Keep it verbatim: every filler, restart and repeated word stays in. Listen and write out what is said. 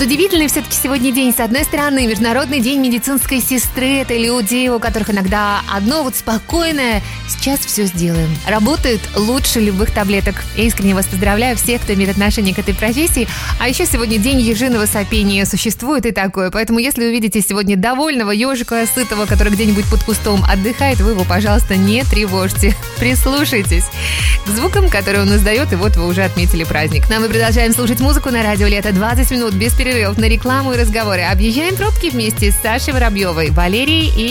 Вот удивительный все-таки сегодня день. С одной стороны, Международный день медицинской сестры. Это люди, у которых иногда одно вот спокойное «сейчас все сделаем». Работает лучше любых таблеток. Я искренне вас поздравляю, всех, кто имеет отношение к этой профессии. А еще сегодня день ежиного сопения. Существует и такое. Поэтому, если увидите сегодня довольного ежика сытого, который где-нибудь под кустом отдыхает, вы его, пожалуйста, не тревожьте. Прислушайтесь к звукам, которые он издает, и вот вы уже отметили праздник. Но мы продолжаем слушать музыку на радио Лето. двадцать минут без перерывов на рекламу и разговоры. Объезжаем пробки вместе с Сашей Воробьевой, Валерией и